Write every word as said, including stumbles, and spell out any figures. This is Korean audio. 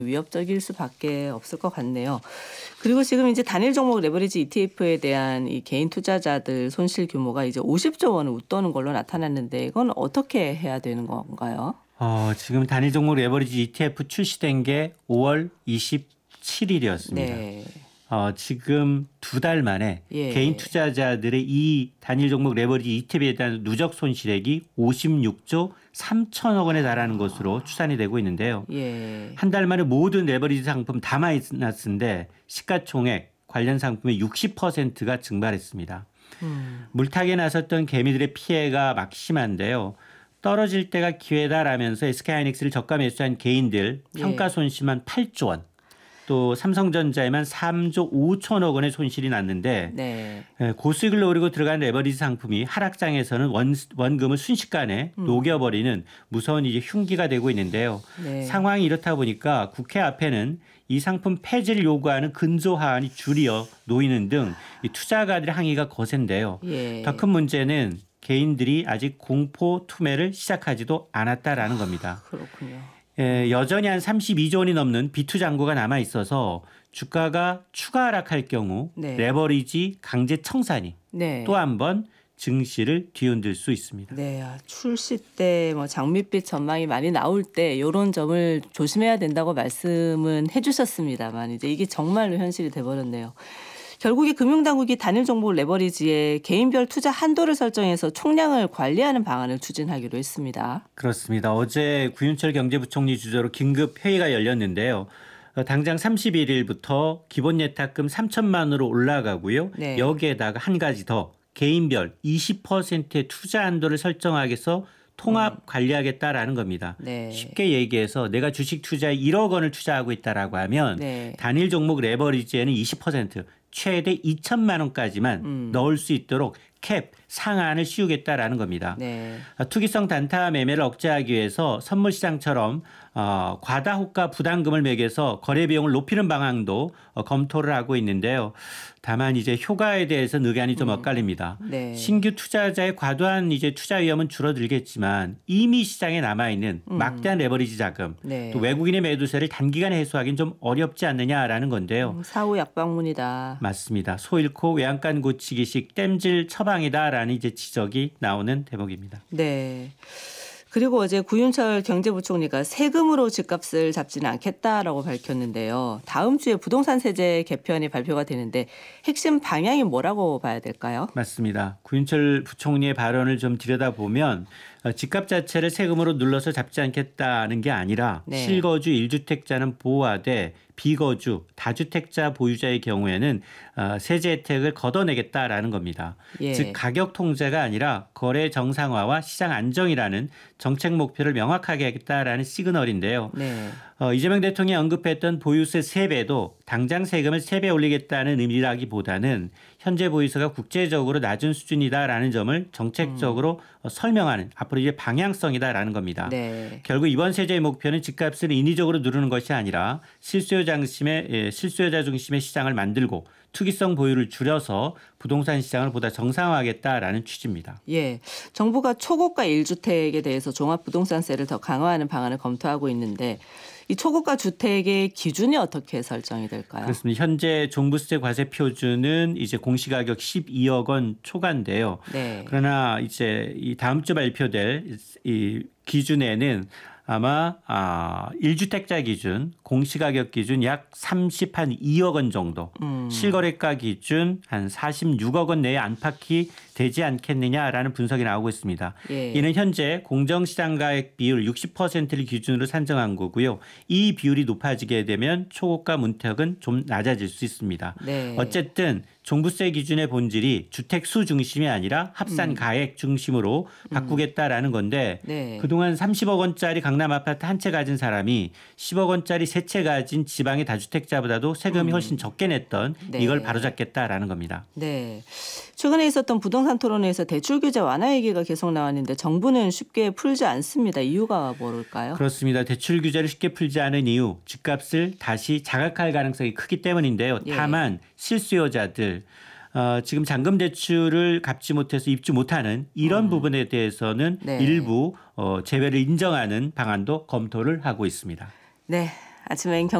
위협적일 수밖에 없을 것 같네요. 그리고 지금 이제 단일 종목 레버리지 이티에프에 대한 이 개인 투자자들 손실 규모가 이제 오십조 원을 웃도는 걸로 나타났는데 이건 어떻게 해야 되는 건가요? 어, 지금 단일 종목 레버리지 이티에프 출시된 게 오월 이십칠일이었습니다. 네. 어, 지금 두 달 만에 예. 개인 투자자들의 이 단일 종목 레버리지 이티에프에 대한 누적 손실액이 오십육조 삼천억 원에 달하는 것으로 추산이 되고 있는데요. 예. 한 달 만에 모든 레버리지 상품 다 마이너스인데 시가총액 관련 상품의 육십 퍼센트가 증발했습니다. 음. 물타기에 나섰던 개미들의 피해가 막심한데요. 떨어질 때가 기회다라면서 에스케이하이닉스를 저가 매수한 개인들 평가 손실만 팔조 원, 또 삼성전자에만 삼조 오천억 원의 손실이 났는데 네. 고수익을 노리고 들어간 레버리지 상품이 하락장에서는 원, 원금을 순식간에 음. 녹여버리는 무서운 이제 흉기가 되고 있는데요. 네. 상황이 이렇다 보니까 국회 앞에는 이 상품 폐지를 요구하는 근조하안이 줄이어 놓이는 등 이 투자가들의 항의가 거센데요. 예. 더 큰 문제는 개인들이 아직 공포 투매를 시작하지도 않았다라는 겁니다. 그렇군요. 예, 여전히 한 삼십이조 원이 넘는 비투 잔고가 남아 있어서 주가가 추가 하락할 경우 네. 레버리지 강제 청산이 네. 또 한 번 증시를 뒤흔들 수 있습니다. 네, 아, 출시 때 뭐 장밋빛 전망이 많이 나올 때 이런 점을 조심해야 된다고 말씀은 해주셨습니다만 이제 이게 정말로 현실이 돼버렸네요. 결국에 금융당국이 단일 종목 레버리지에 개인별 투자 한도를 설정해서 총량을 관리하는 방안을 추진하기로 했습니다. 그렇습니다. 어제 구윤철 경제부총리 주재로 긴급 회의가 열렸는데요. 어, 당장 삼십일일부터 기본 예탁금 삼천만 원으로 올라가고요. 네. 여기에다가 한 가지 더 개인별 이십 퍼센트의 투자 한도를 설정하겠어 통합 관리하겠다라는 겁니다. 네. 쉽게 얘기해서 내가 주식 투자에 일억 원을 투자하고 있다라고 하면 네. 단일 종목 레버리지에는 이십 퍼센트 최대 이천만 원까지만 음. 넣을 수 있도록 캡 상한을 씌우겠다라는 겁니다. 네. 투기성 단타 매매를 억제하기 위해서 선물 시장처럼 어, 과다 호가 부담금을 매겨서 거래 비용을 높이는 방안도 어, 검토를 하고 있는데요. 다만 이제 효과에 대해서는 의견이 좀 엇갈립니다. 네. 신규 투자자의 과도한 이제 투자 위험은 줄어들겠지만 이미 시장에 남아 있는 막대한 레버리지 자금, 네. 또 외국인의 매도세를 단기간에 해소하기는 좀 어렵지 않느냐라는 건데요. 음, 사후 약방문이다. 맞습니다. 소 잃고 외양간 고치기식 땜질 처방이다라는 이제 지적이 나오는 대목입니다. 네. 그리고 어제 구윤철 경제부총리가 세금으로 집값을 잡지는 않겠다라고 밝혔는데요. 다음 주에 부동산 세제 개편이 발표가 되는데 핵심 방향이 뭐라고 봐야 될까요? 맞습니다. 구윤철 부총리의 발언을 좀 들여다보면 집값 자체를 세금으로 눌러서 잡지 않겠다는 게 아니라 네. 실거주 일 주택자는 보호하되 비거주 다주택자 보유자의 경우에는 세제 혜택을 걷어내겠다라는 겁니다. 예. 즉 가격 통제가 아니라 거래 정상화와 시장 안정이라는 정책 목표를 명확하게 하겠다라는 시그널인데요. 네. 어, 이재명 대통령이 언급했던 보유세 세 배도 당장 세금을 세 배 올리겠다는 의미라기보다는 현재 보유세가 국제적으로 낮은 수준이다라는 점을 정책적으로 음. 설명하는 앞으로 이제 방향성이다라는 겁니다. 네. 결국 이번 세제의 목표는 집값을 인위적으로 누르는 것이 아니라 실수요자 중심의, 예, 실수요자 중심의 시장을 만들고 투기성 보유를 줄여서 부동산 시장을 보다 정상화하겠다라는 취지입니다. 예, 정부가 초고가 일 주택에 대해서 종합부동산세를 더 강화하는 방안을 검토하고 있는데 이 초고가 주택의 기준이 어떻게 설정이 될까요? 그렇습니다. 현재 종부세 과세 표준은 이제 공시가격 십이억 원 초과인데요. 네. 그러나 이제 이 다음 주 발표될 이 기준에는 아마 아, 일 주택자 기준 공시가격 기준 약 삼십이억 원 정도, 음. 실거래가 기준 한 사십육억 원 내에 안팎이 되지 않겠느냐라는 분석이 나오고 있습니다. 예. 이는 현재 공정시장가액 비율 육십 퍼센트를 기준으로 산정한 거고요. 이 비율이 높아지게 되면 초고가 문턱은 좀 낮아질 수 있습니다. 네. 어쨌든 종부세 기준의 본질이 주택 수 중심이 아니라 합산 가액 중심으로 바꾸겠다라는 건데 네. 그동안 삼십억 원짜리 강남 아파트 한 채 가진 사람이 십억 원짜리 세 채 가진 지방의 다주택자보다도 세금이 훨씬 적게 냈던 네. 이걸 바로잡겠다라는 겁니다. 네. 최근에 있었던 부동산 토론회에서 대출 규제 완화 얘기가 계속 나왔는데 정부는 쉽게 풀지 않습니다. 이유가 뭘까요? 그렇습니다. 대출 규제를 쉽게 풀지 않은 이유, 집값을 다시 자극할 가능성이 크기 때문인데요. 예. 다만 실수요자들 어, 지금 잔금 대출을 갚지 못해서 입주 못하는 이런 음. 부분에 대해서는 네. 일부 어, 제외를 인정하는 방안도 검토를 하고 있습니다. 네. 아침엔